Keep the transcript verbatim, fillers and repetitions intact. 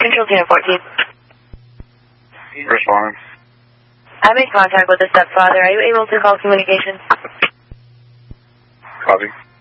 Control ten fourteen. Respond. I'm in contact with the stepfather. Are you able to call communication? Copy.